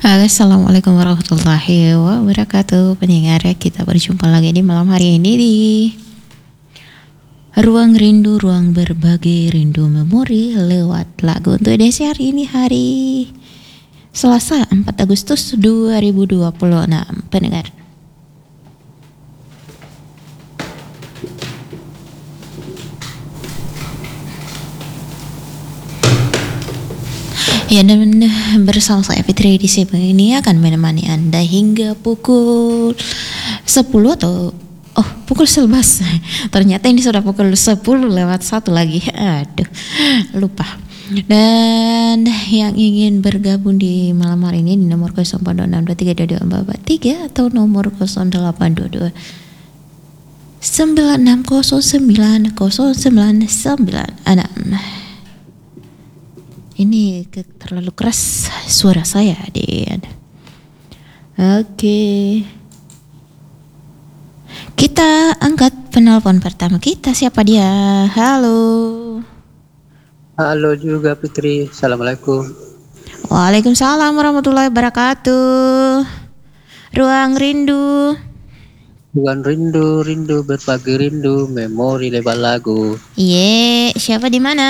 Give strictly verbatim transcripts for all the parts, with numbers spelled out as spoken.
Assalamualaikum warahmatullahi wabarakatuh. Pendengar, kita berjumpa lagi di malam hari ini di Ruang Rindu, Ruang Berbagi Rindu Memori lewat lagu. Untuk edisi hari ini, hari Selasa empat Agustus dua ribu dua puluh enam. Pendengar, ya, dan bersama saya Fitri di sini ini akan menemani Anda hingga pukul sepuluh atau oh pukul sebelas. Ternyata ini sudah pukul sepuluh lewat satu lagi. Aduh, lupa. Dan yang ingin bergabung di malam hari ini di nomor nol empat dua enam dua tiga dua dua empat empat tiga atau nomor nol delapan dua dua sembilan enam nol sembilan nol sembilan sembilan enam. Ini ke- terlalu keras suara saya, Din. Oke. Kita angkat penelpon pertama kita. Siapa dia? Halo. Halo juga Fitri, Assalamualaikum. Waalaikumsalam warahmatullahi wabarakatuh. Ruang Rindu. Bukan rindu, rindu berbagi rindu, memori lewat lagu. Ye, siapa di mana?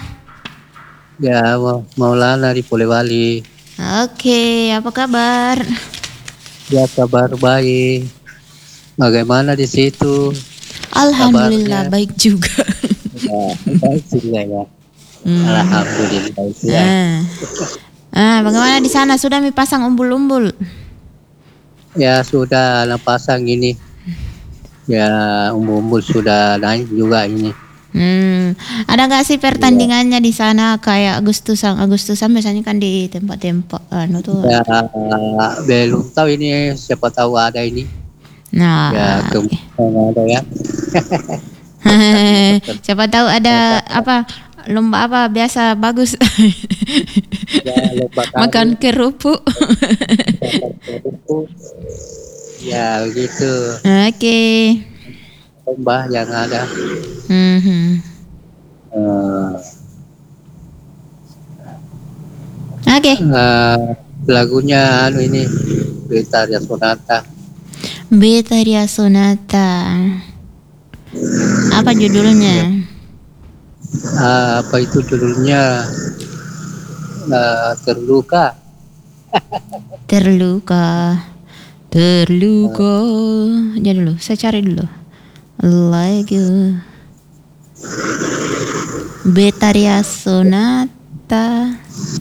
Ya, Ma- Maulana di Polewali. Oke, apa kabar? Ya, kabar baik. Bagaimana di situ? Alhamdulillah Kabarnya? baik juga. Ya, baik juga ya. Hmm. Alhamdulillah baik ya. Ah. Ah, bagaimana di sana? Sudah mi pasang umbul-umbul? Ya sudah lah pasang ini. Ya umbul-umbul sudah naik juga ini. Hmm, ada nggak sih pertandingannya di sana kayak Agustusan Agustusan biasanya kan di tempat-tempat anu tuh. Ya belum tahu ini, siapa tahu ada ini. Nah, Ya oke. kemungkinan ada ya. Siapa tahu ada apa lomba apa biasa bagus. Ya, lomba tari. Makan kerupuk. Ya gitu Oke. lomba yang ada. Mhm. Eh, Oke. eh, lagunya anu ini Betaria Sonata. Betaria Sonata. Apa judulnya? Eh, apa itu judulnya? Eh, terluka. Terluka. Terluka. Jadi dulu, saya cari dulu. Lagi. Betaria Sonata.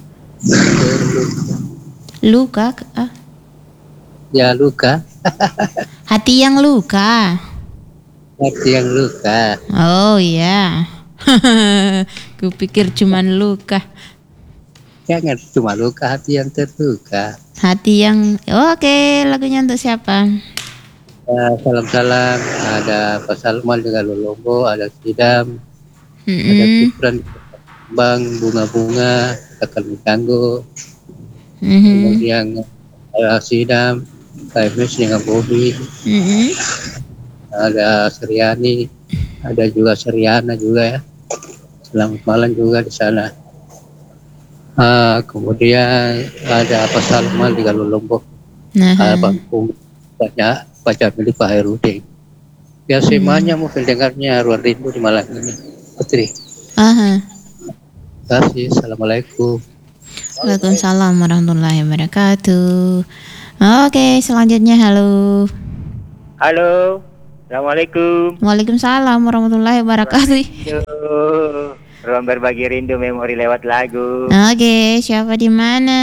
Luka. Ah. Ya luka. Hati yang luka. Hati yang luka. Oh ya. Kupikir cuman luka. Jangan cuma luka, hati yang terluka. Hati yang. Oke, lagunya untuk siapa? Eh, salam-salam. Ada Pak Salman dengan Lolombo, ada Sidam, ada Mm-mm. Kipran, Bang, bunga-bunga, akan ditangguh. Mhm. Kemudian ada Sidam, K M S dengan Bobby, Mhm. ada Seriani, ada juga Seriana juga ya. Selamat malam juga di sana. Ah, kemudian ada Pak Salman di Galuh Lombok, Nah. Abang Pung, banyak pacar milik Pak Herudin. Ya semuanya mau pendengarnya Ruang Rindu di malam ini. Putri, Aha. terima kasih. Assalamualaikum. Waalaikumsalam warahmatullahi wabarakatuh. Oke, selanjutnya halo. Halo, Assalamualaikum. Waalaikumsalam warahmatullahi wabarakatuh. Rindu, ruang berbagi rindu memori lewat lagu. Oke, siapa di mana?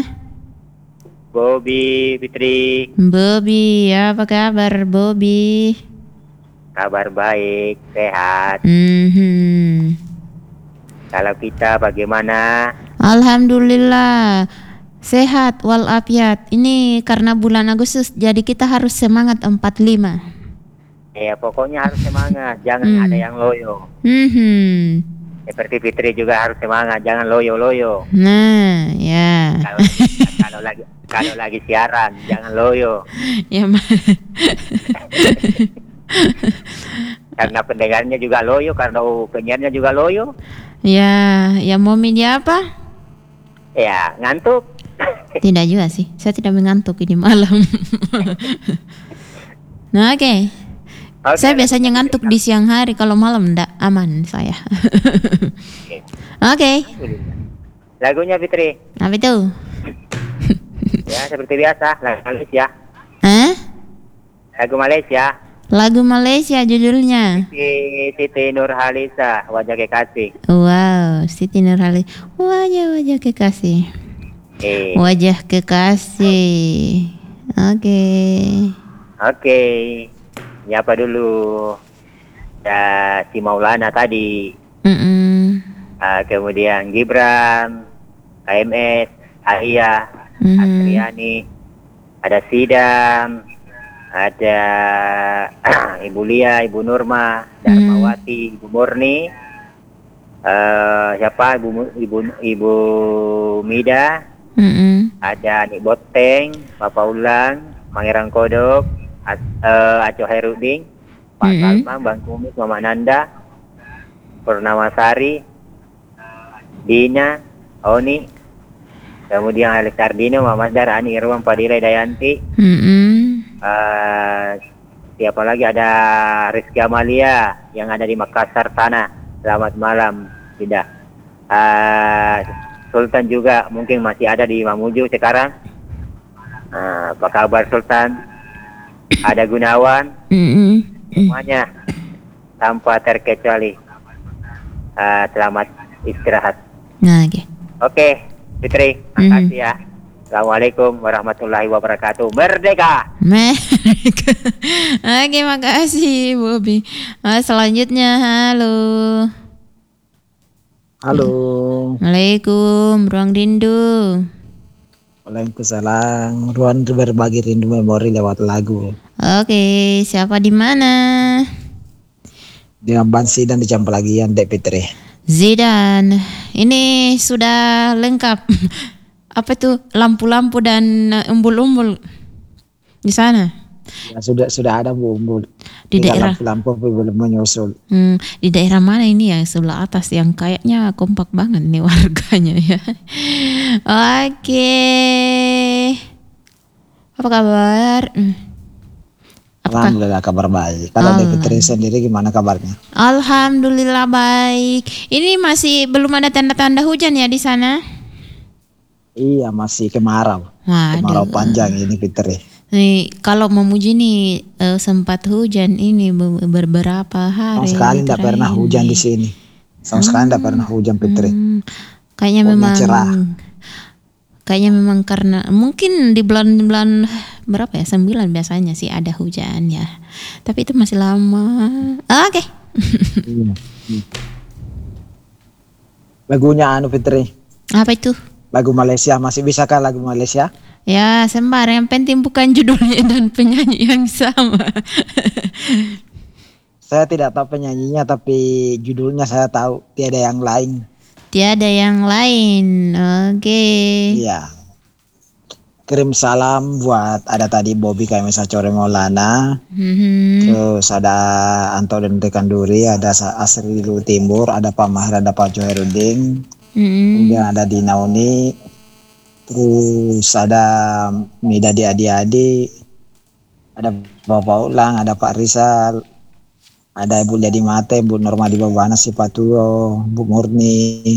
Bobby, Fitri, Bobby, apa kabar Bobby? kabar baik, sehat. Mhm. Kalau kita bagaimana? Alhamdulillah sehat walafiat. Ini karena bulan Agustus jadi kita harus semangat empat puluh lima. Ya pokoknya harus semangat, jangan Hmm. ada yang loyo. Mhm. Seperti Fitri juga harus semangat, jangan loyo-loyo. Nah, ya. Kalau, kalau lagi kalau lagi siaran, jangan loyo. Ya, Ma. Karena pendengarnya juga loyo, karena penyiarnya juga loyo. Ya, ya mau media apa? Ya ngantuk. Tidak juga sih, saya tidak mengantuk ini malam. Nah, oke. Okay. Oke, Saya biasanya ngantuk di siang hari, kalau malam enggak aman saya. Oke. Oke. Okay. Lagunya Fitri. Apa itu? Ya, seperti biasa, lagu Malaysia. Hah? Lagu Malaysia. Lagu Malaysia judulnya. Siti, Siti Nurhaliza, Wajah Kekasih. Wow, Siti Nurhaliza. Wajah-wajah kekasih. Eh. Wajah kekasih. Oke. Okay. Oke. Okay. Nyapa dulu. Ya, si Maulana tadi. Mm-mm. Uh, kemudian Gibran, K M S, Alia, Mm-hmm. Asriani, ada Sidam, ada Ibu Lia, Ibu Nurma, Darmawati, Ibu Murni, uh, siapa Ibu Ibu Ibu Mida, Mm-hmm. ada Nik Boteng, Papa Ulang, Pangeran Kodok, As, uh, Aco Heruding, Pak Mm-hmm. Salma, Bang Kumis, Mama Nanda, Purnamasari, Dina, Oni, kemudian Alex Ardino, Mama Dar, Ani Irwan, Padilai Dayanti, Mm-hmm. uh, siapa lagi, ada Rizky Amalia yang ada di Makassar sana. Selamat malam, tidak. Uh, Sultan juga mungkin masih ada di Mamuju sekarang. Uh, apa kabar Sultan? Ada Gunawan, Mm-hmm. semuanya tanpa terkecuali. Uh, selamat istirahat. Nah, oke. Okay. Oke, Fitri, makasih ya. Assalamualaikum warahmatullahi wabarakatuh. Merdeka. Merdeka. Oke, makasih Bobby. Ah, selanjutnya, halo. Halo. Assalamualaikum, Ruang Rindu. Waalaikumsalam. Ruang berbagi rindu memori lewat lagu. Oke, siapa di mana? Dengan Bansi dan di Campelagian, Dek Fitri. Zidan, ini sudah lengkap. Apa tuh lampu-lampu dan umbul-umbul di sana? Ya, sudah sudah ada Bu Umbul. Di daerah lampu-lampu belum menyusul. Hmm, di daerah mana ini ya sebelah atas yang kayaknya kompak banget nih warganya ya. Oke, apa kabar? Hmm. Apakah? Alhamdulillah kabar baik. Kalau Dek Fitri sendiri gimana kabarnya? Alhamdulillah baik. Ini masih belum ada tanda-tanda hujan ya di sana? Iya, masih kemarau. Waduh. Kemarau panjang ini Fitri. Nih, kalau memuji nih uh, sempat hujan ini be- beberapa hari. Sama sekali tidak pernah ini. hujan di sini. Sama hmm. sekali tidak pernah hujan Fitri. Hmm. Kayaknya Pokoknya memang cerah. Kayaknya memang karena mungkin di bulan-bulan berapa ya? Sembilan biasanya sih ada hujan ya. Tapi itu masih lama. Ah, Oke. Okay. Iya. Lagunya anu Fitri. Apa itu? Lagu Malaysia, masih bisa kan lagu Malaysia? Ya, sembarang, yang penting bukan judulnya dan penyanyi yang sama. Saya tidak tahu penyanyinya, tapi judulnya saya tahu. Tiada yang lain. Tiada yang lain. Oke. Okay. Iya. Kirim salam buat ada tadi Bobby K M S Acore Maulana. Mm-hmm. Terus ada Anto dan Rekan Duri, ada Asri Lu Timur, ada Pak Mahir, ada Pak Joheruding. Mm-hmm. Kemudian ada Dina Uni. Terus ada Mida di Adi-Adi. Ada Bapak Ulang, ada Pak Rizal. Ada Ibu Liadi Mate, Bu Norma di Babana Sipatuo, Bu Murni.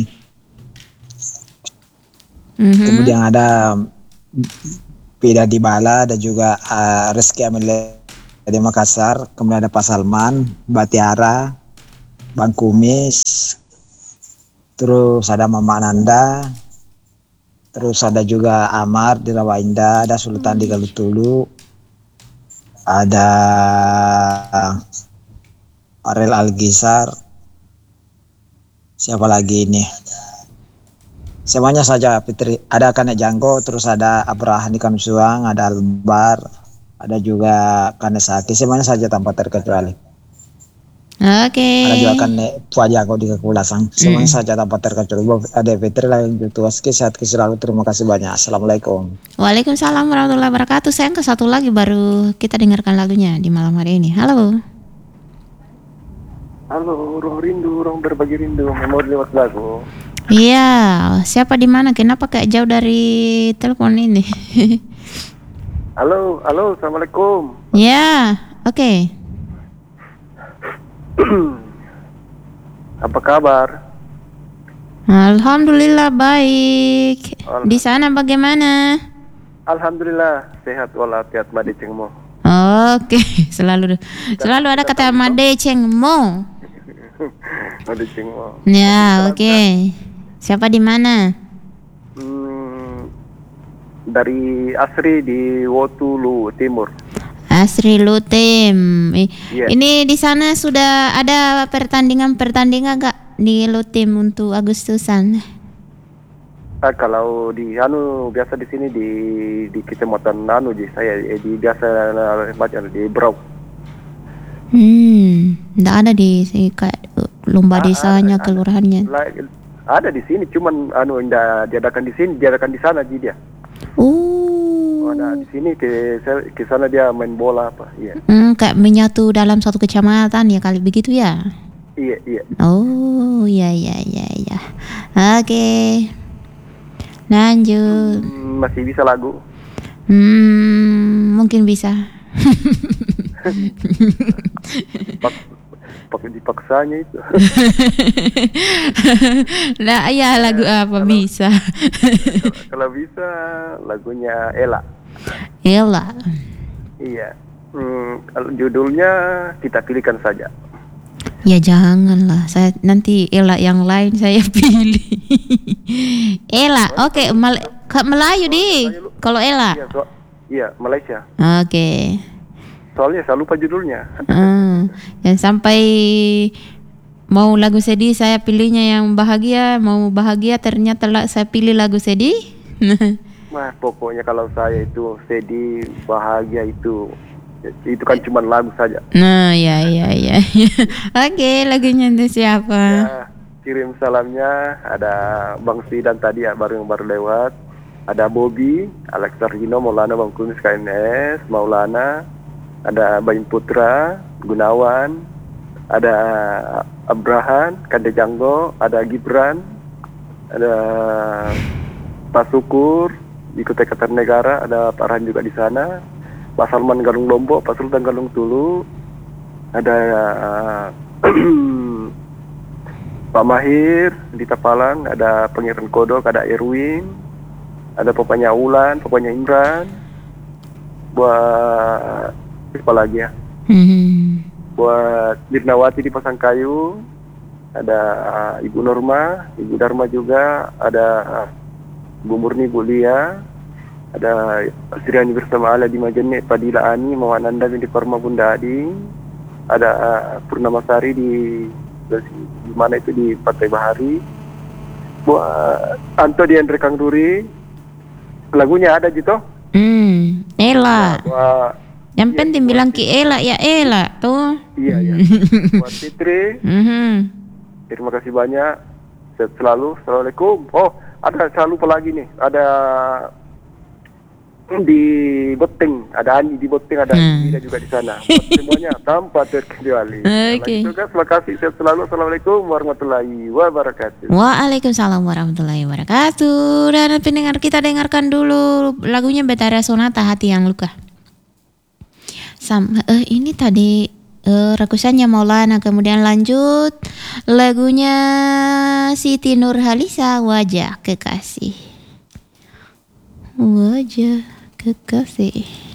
Mm-hmm. Kemudian ada Pida di Bala, ada juga uh, Rizky Amelia di Makassar. Kemudian ada Pak Salman, Mbak Tiara, Bang Kumis. Terus ada Mama Nanda. Terus ada juga Amar di Rawa Indah, ada Sultan di Galutulu. Ada Arel Algisar. Siapa lagi ini? Semuanya saja Fitri. Ada Kane Janggo, terus ada Abraham di Kamsuang, ada Albar, ada juga Kane Saki. Semuanya saja tanpa terkecuali. Oke. Okay. Ada juga Kane Puajago di Kekulasang. Semuanya mm. saja tanpa terkecuali. Ada Fitri lagi gitu. Sehat selalu. Terima kasih banyak. Assalamualaikum. Waalaikumsalam warahmatullahi wabarakatuh. Sayang ke satu lagi baru kita dengarkan lagunya di malam hari ini. Halo. Halo, ruang rindu, ruang berbagi rindu, memori lewat lagu. Iya, siapa di mana? Kenapa kayak jauh dari telepon ini? Halo, halo, assalamualaikum. Ya, oke. Apa kabar? Alhamdulillah baik. Di sana bagaimana? Alhamdulillah sehat walafiat Made Cengmo. Oke, selalu selalu ada kata Made Cengmo. Made Cengmo. Ya, oke. Siapa di mana? Hmm, dari Asri di Wotulu Timur. Asri Lutim. I- Yes. Ini di sana sudah ada pertandingan-pertandingan gak di Lutim untuk Agustusan? Ah, kalau di anu biasa di sini di di kecamatan anu ji saya eh, di biasa eh, macam di Brau. Hmm, enggak ada di si- kayak lomba Ah, desanya, ada, kelurahannya. La- ada di sini cuman anu enggak diadakan di sini, diadakan di sana ji dia. Oh. Oh, ada di sini ke ke sana dia main bola apa? Iya. Hmm, kayak menyatu dalam satu kecamatan ya kali begitu ya? Iya, iya. Oh, ya ya ya ya. Oke. Lanjut. Hmm, masih bisa lagu. Hmm, mungkin bisa. Pak, pak dipaksanya itu. Lah ya lagu apa bisa? Kalau bisa lagunya Ella. Ella. Iya. Hmm, kalau judulnya kita pilihkan saja. Ya janganlah, saya nanti Ella yang lain saya pilih. Ella, oke, Mal- Kak Melayu di. Kalau Ella, Iya, so, iya Malaysia. oke. Soalnya saya lupa judulnya. Hmm, yang sampai mau lagu sedih saya pilihnya yang bahagia, mau bahagia ternyata la- saya pilih lagu sedih. Wah, pokoknya kalau saya itu sedih, bahagia itu itu kan cuma lagu saja. Nah, ya ya ya. Oke, lagunya itu siapa? Ya, kirim salamnya ada Bang Sidan tadi ya baru yang baru lewat. Ada Bobby, Alex Sargino, Maulana, Bang Kunis, K N S, Maulana, ada Bayin Putra, Gunawan, ada Abrahan, Kande Janggo, ada Gibran, ada Pak Sukur di Kota Kartanegara, ada Pak Rahan juga di sana, Pak Salman Galung Lombok, Pak Sultan Galung Tulu, ada Pak Mahir di Tapalang, ada Pangeran Kodok, ada Erwin, ada papanya Ulan, papanya Imran, buat apa lagi ya? Hmm. Buat Mirnawati di Pasangkayu, ada uh, Ibu Norma, Ibu Dharma juga, ada uh, Bu Murni, Bu Lia, ada Sriani bersama Ala di Majene, Padila Ani, Mawananda binti Parma Bunda Adi, ada uh, Purnamasari di di mana itu di Pantai Bahari, buat Anto di Andre Kang Duri. Lagunya ada gitu. Hmm, Ella. Buat, Yang iya, penting buat bilang Fitri. ki Ella ya Ella tuh. Iya, iya. Buat Fitri, Mhm. terima kasih banyak. Sehat selalu. Assalamualaikum. Oh, ada saya lupa lagi nih. Ada di Boteng, ada Ani di Boteng, ada Hmm. Ida juga di sana. Buat semuanya tanpa terkecuali. Oke. Lagi juga, terima kasih. Sehat selalu. Assalamualaikum warahmatullahi wabarakatuh. Waalaikumsalam warahmatullahi wabarakatuh. Dan pendengar kita dengarkan dulu lagunya Betara Sonata Hati yang Luka. Sam, eh, ini tadi eh, rekusannya Maulana, kemudian lanjut lagunya Siti Nurhalisa Wajah Kekasih. Wajah Kekasih.